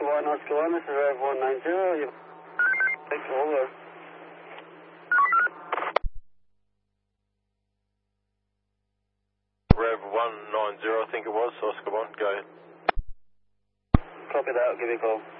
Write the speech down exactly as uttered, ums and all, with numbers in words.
one, Oscar one, this is Rev one nine zero. You take over. Rev one nine zero, I think it was, Oscar one, go ahead. Copy that, I'll give you a call.